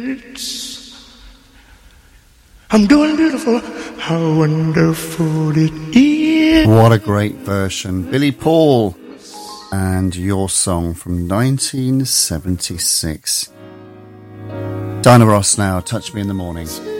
I'm doing beautiful. How wonderful it is. What a great version. Billy Paul and Your Song from 1976. Diana Ross now, Touch Me in the Morning.